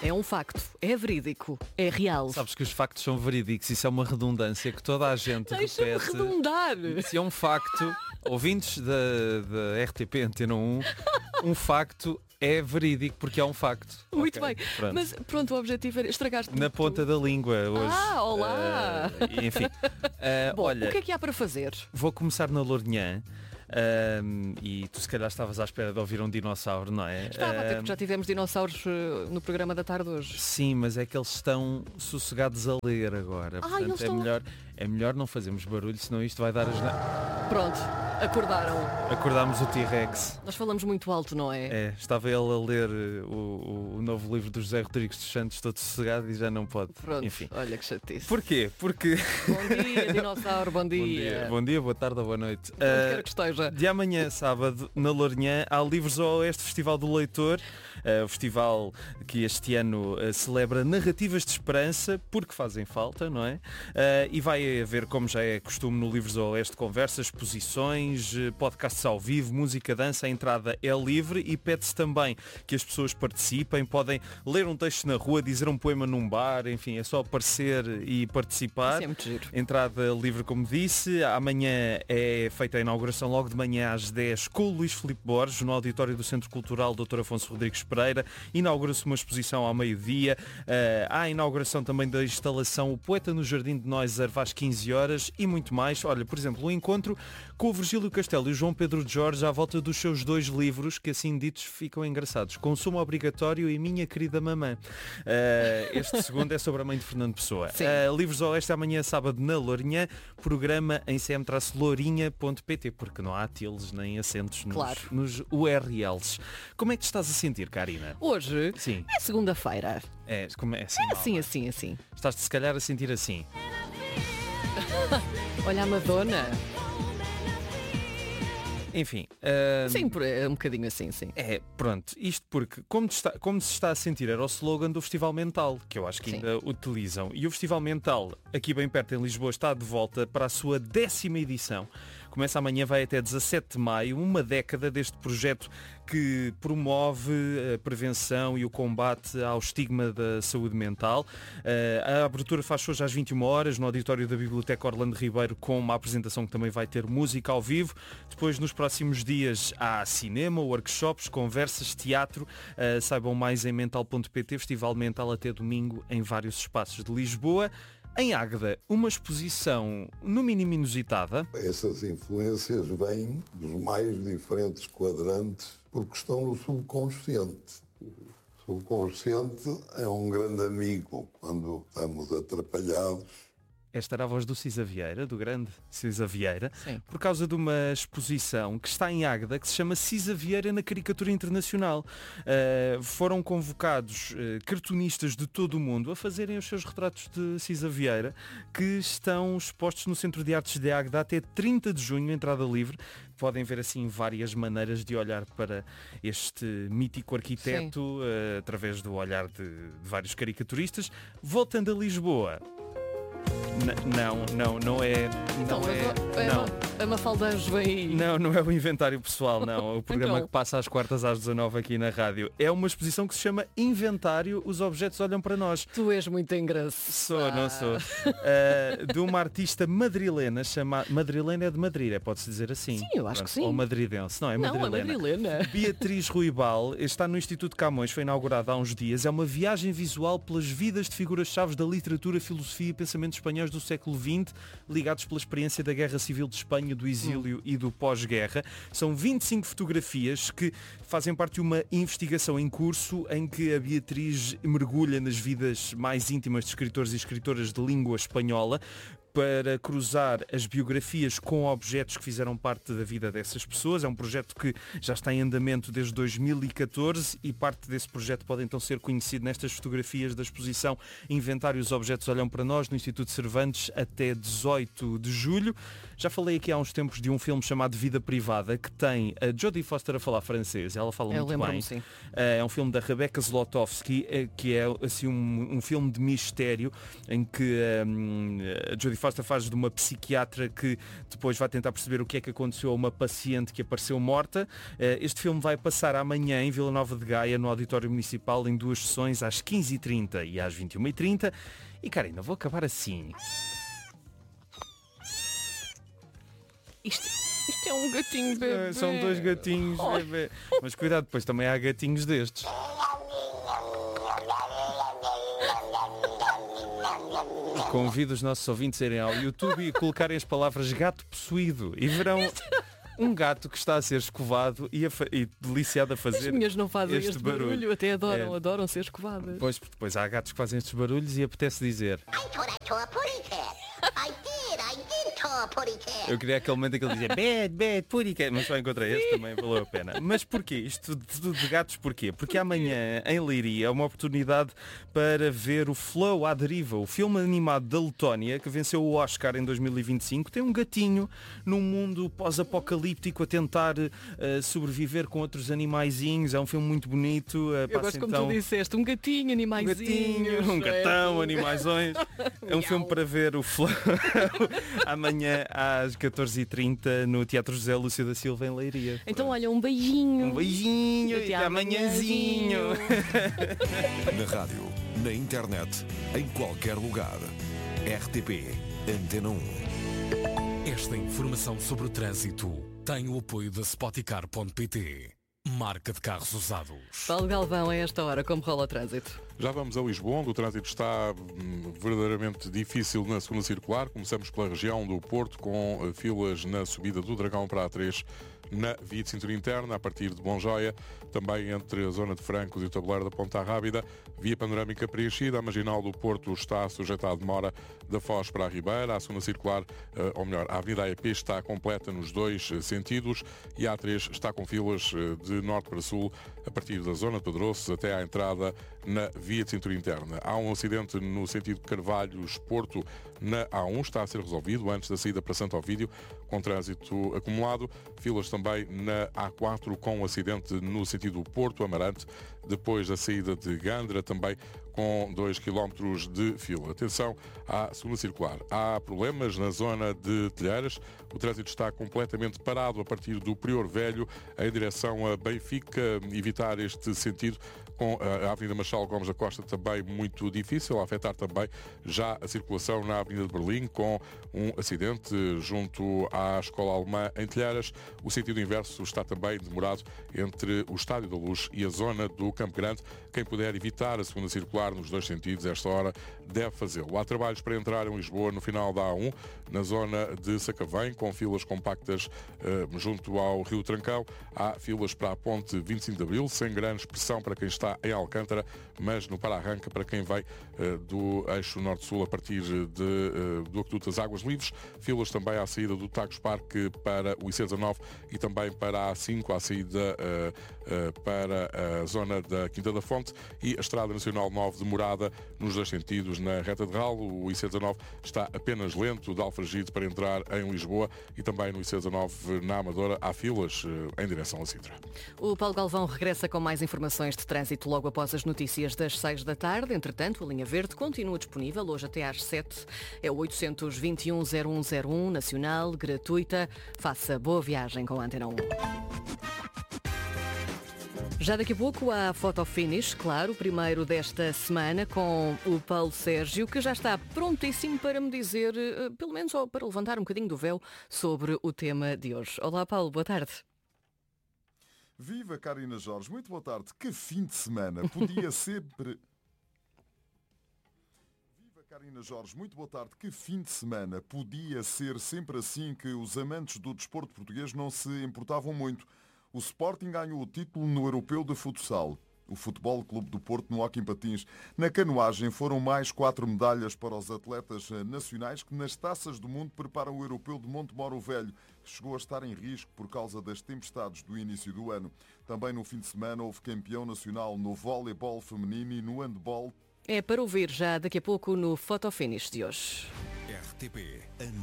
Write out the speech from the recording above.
É um facto, é verídico, é real. Sabes que os factos são verídicos, isso é uma redundância que toda a gente Deixa-me repete. redundar. Se é um facto, ouvintes da RTP Antena 1, um facto é verídico porque é um facto. Muito Ok, bem, pronto. mas pronto, o objetivo era estragaste Na ponta da língua hoje. Olá! Enfim, Bom, olha, o que é que há para fazer? vou começar na Lourinhã. E tu se calhar estavas à espera de ouvir um dinossauro, não é? Estava, até porque já tivemos dinossauros no programa da tarde hoje. Sim, mas é que eles estão sossegados a ler agora. Eles Portanto, estão- é melhor não fazermos barulho, senão isto vai dar as... Pronto, acordaram. Acordámos o T-Rex. Nós falamos muito alto, não é? É, estava ele a ler o novo livro do José Rodrigues dos Santos, todo sossegado, e já não pode. Pronto, Enfim. olha que chatice. Porquê? Porque... Bom dia, dinossauro, bom dia. Bom dia, boa tarde ou boa noite. Onde quer que esteja. De amanhã, sábado, na Lourinhã, há Livros ao Oeste, Festival do Leitor, o festival que este ano celebra narrativas de esperança, porque fazem falta, não é? E vai haver, como já é costume no Livros ao Oeste, conversas, exposições, podcasts ao vivo, música, dança, a entrada é livre e pede-se também que as pessoas participem, podem ler um texto na rua, dizer um poema num bar, enfim, é só aparecer e participar. Isso é muito giro. Entrada livre, como disse. Amanhã é feita a inauguração logo de manhã às 10 com o Luís Filipe Borges, no auditório do Centro Cultural Dr. Afonso Rodrigues Pereira. Inaugura-se uma exposição ao meio-dia. Há a inauguração também da instalação O Poeta no Jardim de Noiser às 15 horas e muito mais. Olha, por exemplo, um encontro com o Virgílio Castelo e o João Pedro Jorge à volta dos seus dois livros, que assim ditos ficam engraçados. Consumo Obrigatório e Minha Querida Mamã. Este segundo é sobre a mãe de Fernando Pessoa. Sim. Livros ao Oeste amanhã, sábado, na Lourinhã. Programa em cm-lourinha.pt, porque não há tildes nem acentos Claro. nos URLs. Como é que te estás a sentir, Karina? Hoje Sim. é segunda-feira. É assim, É mal, assim, não é? assim, assim. Estás-te se calhar a sentir assim. Olha a Madonna. Enfim. Sim, é um bocadinho assim, sim. É, pronto, isto porque, como se está a sentir, era o slogan do Festival Mental, que eu acho que Sim. ainda utilizam. E o Festival Mental, aqui bem perto em Lisboa, está de volta para a sua 10ª edição. Começa amanhã, vai até 17 de maio, uma década deste projeto que promove a prevenção e o combate ao estigma da saúde mental. A abertura faz hoje às 21 horas no auditório da Biblioteca Orlando Ribeiro, com uma apresentação que também vai ter música ao vivo. Depois, nos próximos dias, há cinema, workshops, conversas, teatro. Saibam mais em mental.pt, Festival Mental até domingo em vários espaços de Lisboa. Em Águeda, uma exposição no mínimo inusitada. Essas influências vêm dos mais diferentes quadrantes porque estão no subconsciente. O subconsciente é um grande amigo quando estamos atrapalhados. Esta era a voz do Cisa Vieira, do grande Cisa Vieira, Sim. por causa de uma exposição que está em Águeda, que se chama Cisa Vieira na Caricatura Internacional. Foram convocados cartunistas de todo o mundo a fazerem os seus retratos de Cisa Vieira, que estão expostos no Centro de Artes de Águeda até 30 de junho, entrada livre. Podem ver assim várias maneiras de olhar para este mítico arquiteto, através do olhar de vários caricaturistas. Voltando a Lisboa. Não é. Então, a Mafalda Anjos vem aí. Não é o inventário pessoal, não. É o programa Então. que passa às quartas às 19 aqui na rádio. É uma exposição que se chama Inventário, os objetos olham para nós. Tu és muito engraçado. Não sou. De uma artista madrilena chamada... Madrilena é de Madrid, pode-se dizer assim. Sim, eu acho que sim. Ou madridense, não é? Não, a Madrilena. Madrilena. Beatriz Ruibal está no Instituto Camões, foi inaugurada há uns dias. É uma viagem visual pelas vidas de figuras-chave da literatura, filosofia e pensamento espanhóis do século XX, ligados pela experiência da Guerra Civil de Espanha, do exílio e do pós-guerra. São 25 fotografias que fazem parte de uma investigação em curso em que a Beatriz mergulha nas vidas mais íntimas de escritores e escritoras de língua espanhola, para cruzar as biografias com objetos que fizeram parte da vida dessas pessoas. É um projeto que já está em andamento desde 2014 e parte desse projeto pode então ser conhecido nestas fotografias da exposição Inventário, os objetos olham para nós, no Instituto Cervantes, até 18 de julho. Já falei aqui há uns tempos de um filme chamado Vida Privada, que tem a Jodie Foster a falar francês. Ela fala muito bem. Sim. É um filme da Rebecca Zlotowski, que é assim um filme de mistério em que a Jodie Foster faz de uma psiquiatra que depois vai tentar perceber o que é que aconteceu a uma paciente que apareceu morta. Este filme vai passar amanhã em Vila Nova de Gaia, no Auditório Municipal, em 2 sessões, às 15h30 e às 21h30. E, Karina, vou acabar assim. Isto é um gatinho bebê. São 2 gatinhos bebê. Mas cuidado, depois também há gatinhos destes. Convido os nossos ouvintes a irem ao YouTube e colocarem as palavras gato possuído e verão um gato que está a ser escovado e deliciado a fazer. As minhas não fazem este barulho, até adoram ser escovadas. Pois, porque depois há gatos que fazem estes barulhos e apetece dizer. Eu queria aquele momento em que ele dizia bad, puricat, mas só encontrei este, também valeu a pena. Mas porquê? Isto tudo de gatos porquê? Porque amanhã, em Leiria, é uma oportunidade para ver o Flow à Deriva, o filme animado da Letónia, que venceu o Oscar em 2025. Tem um gatinho num mundo pós-apocalíptico a tentar sobreviver com outros animaizinhos. É um filme muito bonito. Eu gosto como tu disseste, um gatinho, animaizinhos. Um gatão, animaisões. É um filme para ver o Flow amanhã às 14h30 no Teatro José Lúcio da Silva em Leiria. Então olha, um beijinho. Um beijinho e até amanhãzinho. Na rádio, na internet, em qualquer lugar. RTP Antena 1. Esta informação sobre o trânsito tem o apoio da Spoticar.pt, marca de carros usados. Paulo Galvão, a esta hora, como rola o trânsito? Já vamos a Lisboa, onde o trânsito está verdadeiramente difícil na segunda circular. Começamos pela região do Porto, com filas na subida do Dragão para a A3, na via de cintura interna, a partir de Bonjoia, também entre a zona de Francos e o tabuleiro da Ponta Rábida, via panorâmica preenchida, a marginal do Porto está sujeita à demora da Foz para a Ribeira, a segunda circular, ou melhor, a Avenida AEP está completa nos 2 sentidos e a A3 está com filas de norte para sul, a partir da zona de Pedroços até à entrada na via de cintura interna. Há um acidente no sentido de Carvalhos-Porto na A1, está a ser resolvido antes da saída para Santo Ovídio, com trânsito acumulado. Filas também na A4 com um acidente no sentido Porto-Amarante, depois da saída de Gandra, também com 2 km de fila. Atenção à segunda circular. Há problemas na zona de Telheiras. O trânsito está completamente parado a partir do Prior Velho em direção a Benfica. Evitar este sentido, com a Avenida Marchal Gomes da Costa também muito difícil, a afetar também já a circulação na Avenida de Berlim, com um acidente junto à Escola Alemã em Telheiras. O sentido inverso está também demorado entre o Estádio da Luz e a zona do Campo Grande. Quem puder evitar a segunda circular nos 2 sentidos, esta hora, deve fazê-lo. Há trabalhos para entrar em Lisboa no final da A1, na zona de Sacavém, com filas compactas junto ao Rio Trancão. Há filas para a ponte 25 de Abril, sem grande pressão para quem está em Alcântara, mas no para-arranca para quem vai do eixo norte-sul a partir do Aqueduto das Águas Livres. Filas também à saída do Tagus Parque para o IC19 e também para a A5, à saída para a zona da Quinta da Fonte, e a Estrada Nacional 9 demorada nos 2 sentidos na reta de Ralo. O IC19 está apenas lento de Alfragide para entrar em Lisboa e também no IC19 na Amadora há filas em direção a Sintra. O Paulo Galvão regressa com mais informações de trânsito logo após as notícias das 6 da tarde. Entretanto, a linha verde continua disponível hoje até às 7. É o 821-0101 nacional, gratuita. Faça boa viagem com a Antena 1. Já daqui a pouco há Photo Finish, claro, o primeiro desta semana, com o Paulo Sérgio, que já está prontíssimo para me dizer, pelo menos para levantar um bocadinho do véu sobre o tema de hoje. Olá, Paulo, boa tarde. Viva, Karina Jorge, muito boa tarde. Que fim de semana, podia sempre... Viva, Karina Jorge, muito boa tarde. Que fim de semana, podia ser sempre assim, que os amantes do desporto português não se importavam muito. O Sporting ganhou o título no Europeu de Futsal. O Futebol Clube do Porto no hóquei em patins. Na canoagem foram mais 4 medalhas para os atletas nacionais que nas taças do mundo preparam o Europeu de Montemoro Velho, que chegou a estar em risco por causa das tempestades do início do ano. Também no fim de semana houve campeão nacional no voleibol feminino e no handball. É para ouvir já daqui a pouco no Photo Finish de hoje. RTP